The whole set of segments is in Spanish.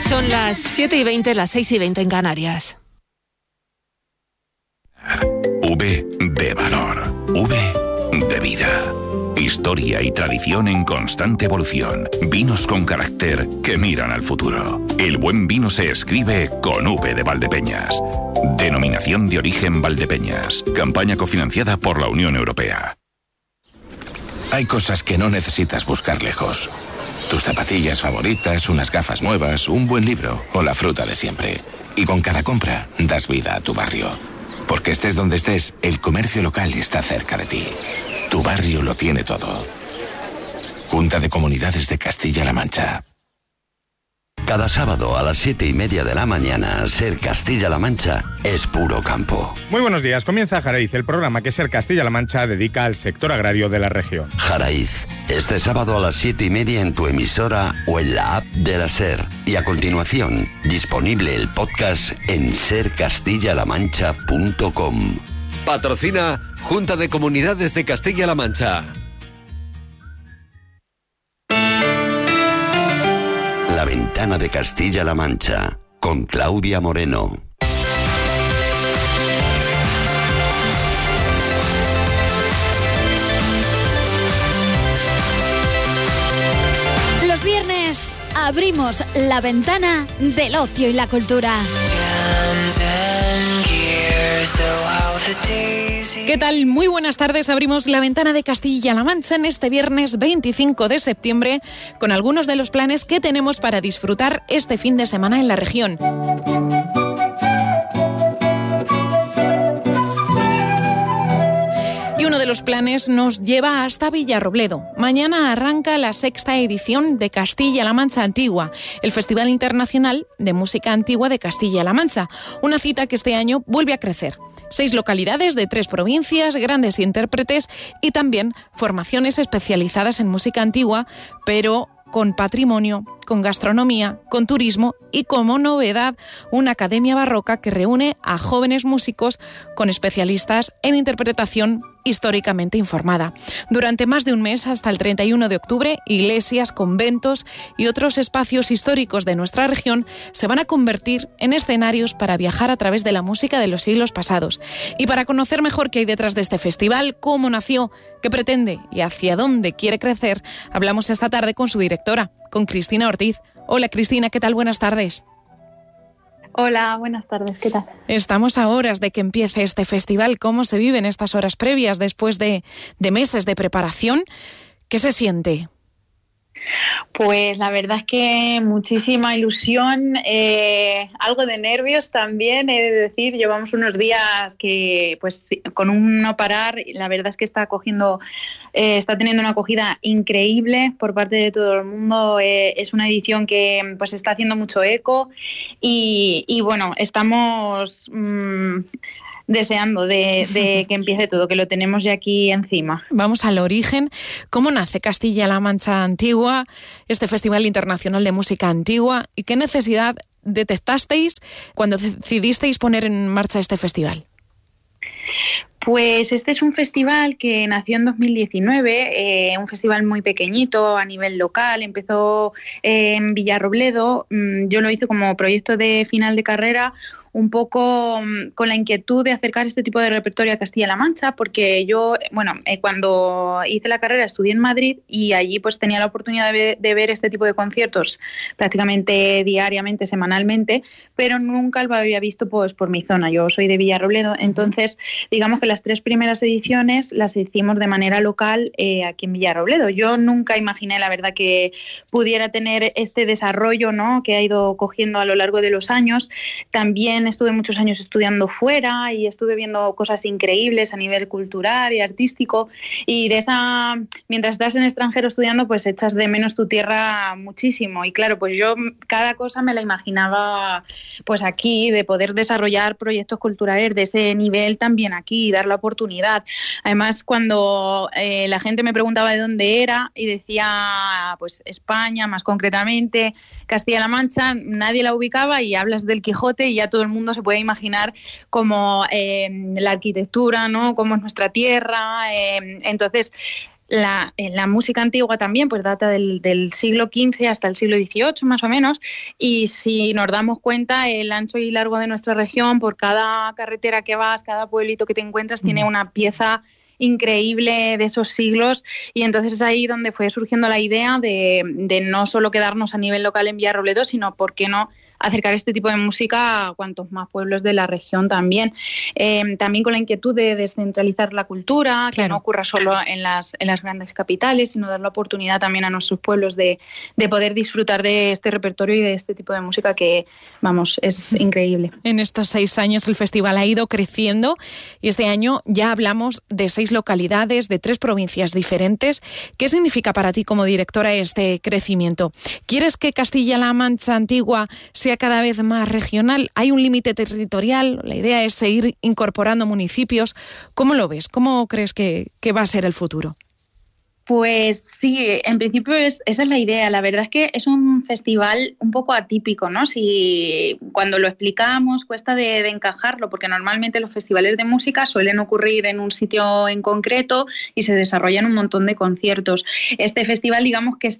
Son las 7:20, las 6:20 en Canarias. V de valor. V de vida. Historia y tradición en constante evolución. Vinos con carácter que miran al futuro. El buen vino se escribe con V de Valdepeñas. Denominación de origen Valdepeñas. Campaña cofinanciada por la Unión Europea. Hay cosas que no necesitas buscar lejos. Tus zapatillas favoritas, unas gafas nuevas, un buen libro o la fruta de siempre. Y con cada compra das vida a tu barrio. Porque estés donde estés, el comercio local está cerca de ti. Tu barrio lo tiene todo. Junta de Comunidades de Castilla-La Mancha. Cada sábado a las 7:30 de la mañana, Ser Castilla-La Mancha es puro campo. Muy buenos días, comienza Jaraiz, el programa que Ser Castilla-La Mancha dedica al sector agrario de la región. Jaraiz, este sábado a las 7:30 en tu emisora o en la app de la Ser. Y a continuación, disponible el podcast en sercastillalamancha.com. Patrocina Junta de Comunidades de Castilla-La Mancha. La Ventana de Castilla-La Mancha, con Claudia Moreno. Los viernes abrimos la ventana del ocio y la cultura. ¿Qué tal? Muy buenas tardes. Abrimos la ventana de Castilla-La Mancha en este viernes 25 de septiembre con algunos de los planes que tenemos para disfrutar este fin de semana en la región. Y uno de los planes nos lleva hasta Villarrobledo. Mañana arranca la 6ª edición de Castilla-La Mancha Antigua, el Festival Internacional de Música Antigua de Castilla-La Mancha, una cita que este año vuelve a crecer. 6 localidades de 3 provincias, grandes intérpretes y también formaciones especializadas en música antigua, pero con patrimonio, con gastronomía, con turismo y como novedad una academia barroca que reúne a jóvenes músicos con especialistas en interpretación históricamente informada. Durante más de un mes, hasta el 31 de octubre, iglesias, conventos y otros espacios históricos de nuestra región se van a convertir en escenarios para viajar a través de la música de los siglos pasados. Y para conocer mejor qué hay detrás de este festival, cómo nació, qué pretende y hacia dónde quiere crecer, hablamos esta tarde con su directora, con Cristina Ortiz. Hola Cristina, ¿qué tal? Buenas tardes. Hola, buenas tardes, ¿qué tal? Estamos a horas de que empiece este festival. ¿Cómo se viven estas horas previas después de meses de preparación? ¿Qué se siente? Pues la verdad es que muchísima ilusión, algo de nervios también, he de decir. Llevamos unos días que pues con un no parar, la verdad es que está teniendo una acogida increíble por parte de todo el mundo. Es una edición que pues está haciendo mucho eco y bueno, estamos deseando de que empiece todo, que lo tenemos ya aquí encima. Vamos al origen. ¿Cómo nace Castilla-La Mancha Antigua, este Festival Internacional de Música Antigua? ¿Y qué necesidad detectasteis cuando decidisteis poner en marcha este festival? Pues este es un festival que nació en 2019, un festival muy pequeñito a nivel local. Empezó en Villarrobledo. Yo lo hice como proyecto de final de carrera, un poco con la inquietud de acercar este tipo de repertorio a Castilla-La Mancha, porque yo, cuando hice la carrera estudié en Madrid y allí pues tenía la oportunidad de ver este tipo de conciertos prácticamente diariamente, semanalmente, pero nunca lo había visto pues por mi zona. Yo soy de Villarrobledo, entonces digamos que las 3 primeras ediciones las hicimos de manera local aquí en Villarrobledo. Yo nunca imaginé, la verdad, que pudiera tener este desarrollo, ¿no?, que ha ido cogiendo a lo largo de los años. También estuve muchos años estudiando fuera y estuve viendo cosas increíbles a nivel cultural y artístico, y mientras estás en extranjero estudiando pues echas de menos tu tierra muchísimo, y claro, pues yo cada cosa me la imaginaba pues aquí, de poder desarrollar proyectos culturales de ese nivel también aquí y dar la oportunidad. Además, cuando la gente me preguntaba de dónde era y decía pues España, más concretamente Castilla-La Mancha, nadie la ubicaba, y hablas del Quijote y ya todo el mundo se puede imaginar como la arquitectura, ¿no?, cómo es nuestra tierra. Entonces, la música antigua también pues data del siglo XV hasta el siglo XVIII más o menos, y si nos damos cuenta, el ancho y largo de nuestra región, por cada carretera que vas, cada pueblito que te encuentras, tiene una pieza increíble de esos siglos, y entonces es ahí donde fue surgiendo la idea de no solo quedarnos a nivel local en Villarrobledo, sino, ¿por qué no?, acercar este tipo de música a cuantos más pueblos de la región también. También con la inquietud de descentralizar la cultura, que no ocurra solo en las grandes capitales, sino dar la oportunidad también a nuestros pueblos de poder disfrutar de este repertorio y de este tipo de música que, vamos, es increíble. En estos 6 años el festival ha ido creciendo y este año ya hablamos de 6 localidades, de 3 provincias diferentes. ¿Qué significa para ti como directora este crecimiento? ¿Quieres que Castilla-La Mancha Antigua sea cada vez más regional? ¿Hay un límite territorial? La idea es seguir incorporando municipios. ¿Cómo lo ves? ¿Cómo crees que va a ser el futuro? Pues sí, en principio esa es la idea. La verdad es que es un festival un poco atípico, ¿no? Si cuando lo explicamos cuesta de encajarlo, porque normalmente los festivales de música suelen ocurrir en un sitio en concreto y se desarrollan un montón de conciertos. Este festival, digamos que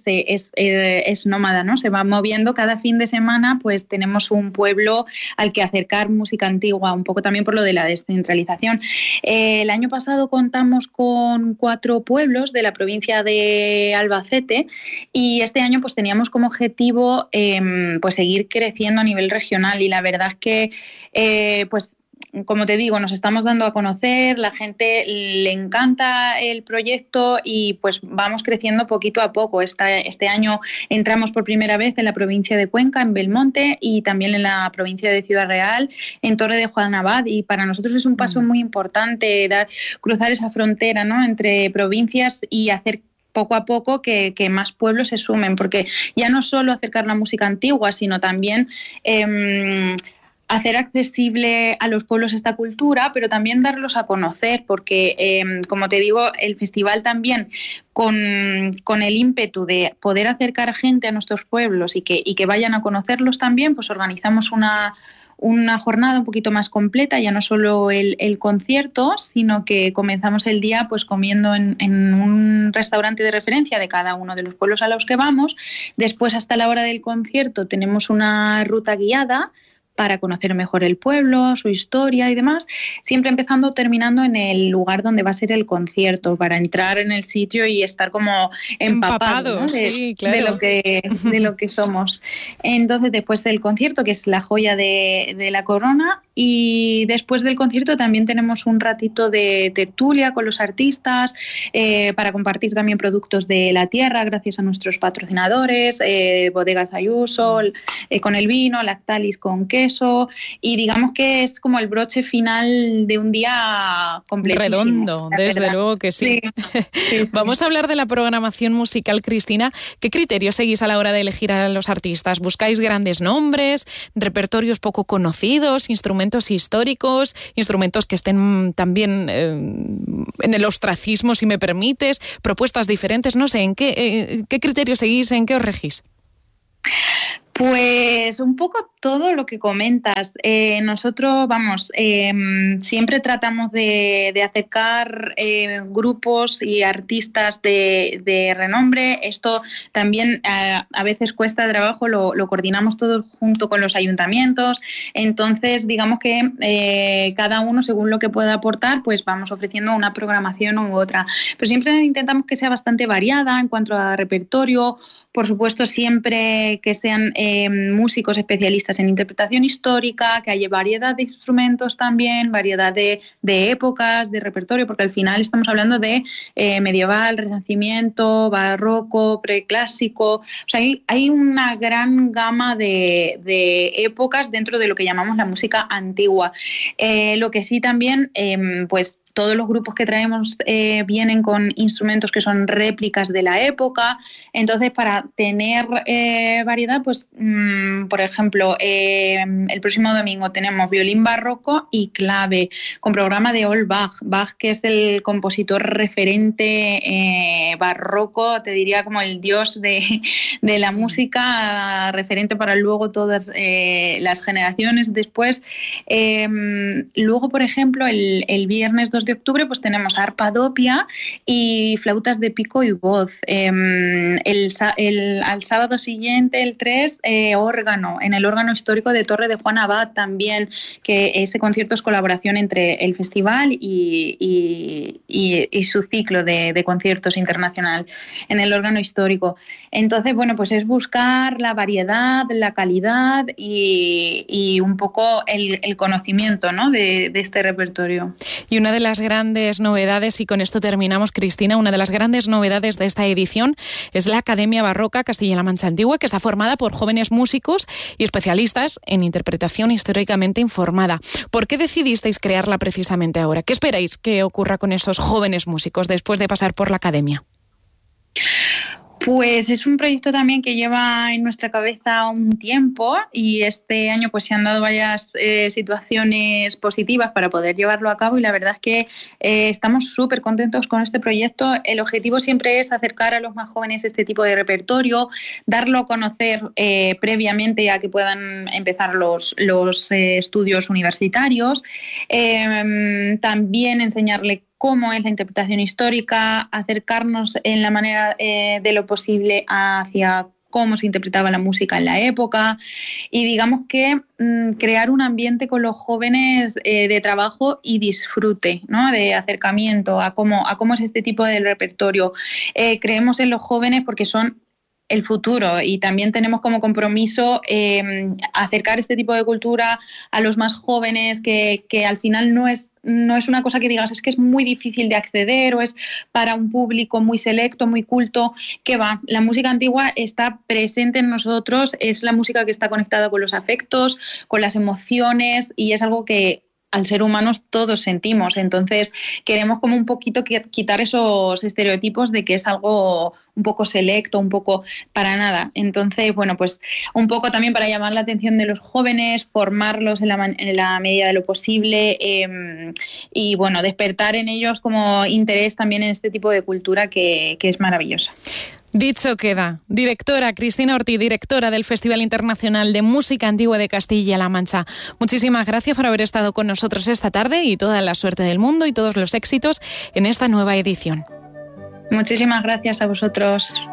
es nómada, ¿no? Se va moviendo cada fin de semana, pues tenemos un pueblo al que acercar música antigua, un poco también por lo de la descentralización. El año pasado contamos con 4 pueblos de la provincia de Albacete, y este año pues teníamos como objetivo pues seguir creciendo a nivel regional, y la verdad es que pues como te digo, nos estamos dando a conocer, la gente le encanta el proyecto y pues vamos creciendo poquito a poco. Este año entramos por primera vez en la provincia de Cuenca, en Belmonte, y también en la provincia de Ciudad Real, en Torre de Juan Abad, y para nosotros es un paso muy importante cruzar esa frontera, ¿no?, entre provincias y hacer poco a poco que más pueblos se sumen, porque ya no solo acercar la música antigua, sino también hacer accesible a los pueblos esta cultura, pero también darlos a conocer, porque, como te digo, el festival también, con el ímpetu de poder acercar a gente a nuestros pueblos y que vayan a conocerlos también, pues organizamos una jornada un poquito más completa, ya no solo el concierto, sino que comenzamos el día pues comiendo en un restaurante de referencia de cada uno de los pueblos a los que vamos. Después, hasta la hora del concierto, tenemos una ruta guiada para conocer mejor el pueblo, su historia y demás, siempre empezando o terminando en el lugar donde va a ser el concierto, para entrar en el sitio y estar como empapado, ¿no?, sí, claro, de lo que somos. Entonces, después del concierto, que es la joya de la corona, y después del concierto también tenemos un ratito de tertulia con los artistas, para compartir también productos de la tierra gracias a nuestros patrocinadores, Bodegas Ayuso, con el vino, Lactalis con queso, y digamos que es como el broche final de un día completísimo. Redondo, desde luego que sí. Sí. Vamos a hablar de la programación musical, Cristina. ¿Qué criterios seguís a la hora de elegir a los artistas? ¿Buscáis grandes nombres, repertorios poco conocidos, instrumentos históricos, instrumentos que estén también en el ostracismo, si me permites, propuestas diferentes? No sé, ¿en qué criterios seguís, en qué os regís? Pues un poco todo lo que comentas. Nosotros, siempre tratamos de acercar grupos y artistas de renombre. Esto también a veces cuesta trabajo, lo coordinamos todo junto con los ayuntamientos. Entonces, digamos que cada uno, según lo que pueda aportar, pues vamos ofreciendo una programación u otra. Pero siempre intentamos que sea bastante variada en cuanto a repertorio. Por supuesto, siempre que sean músicos especialistas en interpretación histórica, que haya variedad de instrumentos también, variedad de épocas, de repertorio, porque al final estamos hablando de medieval, renacimiento, barroco, preclásico. O sea, hay una gran gama de épocas dentro de lo que llamamos la música antigua. Lo que sí también, pues todos los grupos que traemos vienen con instrumentos que son réplicas de la época. Entonces, para tener variedad, pues, por ejemplo, el próximo domingo tenemos violín barroco y clave, con programa de Old Bach. Bach, que es el compositor referente barroco, te diría como el dios de la música, referente para luego todas las generaciones después. Luego, por ejemplo, el viernes 2 2 de octubre pues tenemos arpa doppia y flautas de pico y voz. Al sábado siguiente, el 3, órgano, en el órgano histórico de Torre de Juan Abad también, que ese concierto es colaboración entre el festival y su ciclo de conciertos internacional en el órgano histórico. Entonces, bueno, pues es buscar la variedad, la calidad y un poco el conocimiento, ¿no?, de este repertorio. Y una de las grandes novedades, y con esto terminamos, Cristina, una de las grandes novedades de esta edición es la Academia Barroca Castilla-La Mancha Antigua, que está formada por jóvenes músicos y especialistas en interpretación históricamente informada. ¿Por qué decidisteis crearla precisamente ahora? ¿Qué esperáis que ocurra con esos jóvenes músicos después de pasar por la academia? Pues es un proyecto también que lleva en nuestra cabeza un tiempo y este año pues se han dado varias situaciones positivas para poder llevarlo a cabo y la verdad es que estamos súper contentos con este proyecto. El objetivo siempre es acercar a los más jóvenes este tipo de repertorio, darlo a conocer previamente a que puedan empezar los estudios universitarios, también enseñarle cómo es la interpretación histórica, acercarnos en la manera de lo posible hacia cómo se interpretaba la música en la época y digamos que crear un ambiente con los jóvenes de trabajo y disfrute, ¿no?, de acercamiento a cómo es este tipo de repertorio. Creemos en los jóvenes porque son el futuro y también tenemos como compromiso acercar este tipo de cultura a los más jóvenes que al final no es una cosa que digas es que es muy difícil de acceder o es para un público muy selecto, muy culto, que va. La música antigua está presente en nosotros, es la música que está conectada con los afectos, con las emociones y es algo que al ser humanos todos sentimos. Entonces queremos como un poquito quitar esos estereotipos de que es algo un poco selecto, un poco para nada. Entonces, bueno, pues un poco también para llamar la atención de los jóvenes, formarlos en la medida de lo posible y, bueno, despertar en ellos como interés también en este tipo de cultura que es maravillosa. Dicho queda. Directora Cristina Ortiz, directora del Festival Internacional de Música Antigua de Castilla-La Mancha. Muchísimas gracias por haber estado con nosotros esta tarde y toda la suerte del mundo y todos los éxitos en esta nueva edición. Muchísimas gracias a vosotros.